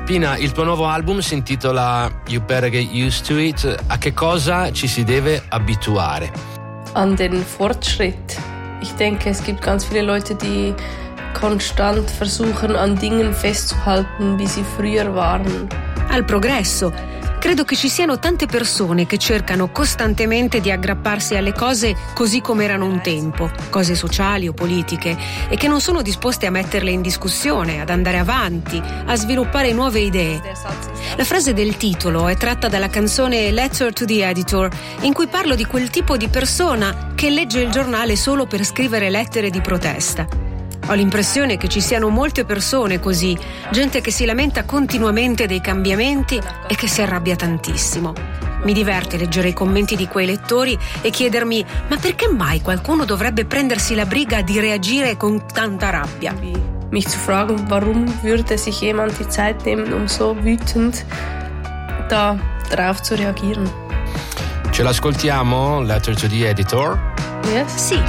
Pina, il tuo nuovo album si intitola You Better Get Used to It. A che cosa ci si deve abituare? An den Fortschritt. Ich denke, es gibt ganz viele Leute, die konstant versuchen, an Dingen festzuhalten, wie sie früher waren. Al progresso. Credo che ci siano tante persone che cercano costantemente di aggrapparsi alle cose così come erano un tempo, cose sociali o politiche, e che non sono disposte a metterle in discussione, ad andare avanti, a sviluppare nuove idee. La frase del titolo è tratta dalla canzone Letter to the Editor, in cui parlo di quel tipo di persona che legge il giornale solo per scrivere lettere di protesta. Ho l'impressione che ci siano molte persone così, gente che si lamenta continuamente dei cambiamenti e che si arrabbia tantissimo. Mi diverte leggere i commenti di quei lettori e chiedermi: ma perché mai qualcuno dovrebbe prendersi la briga di reagire con tanta rabbia? Mich zu fragen, warum würde sich jemand die Zeit nehmen, um so wütend darauf zu reagieren. Ce l'ascoltiamo, Letter to the Editor? Yes? Sì.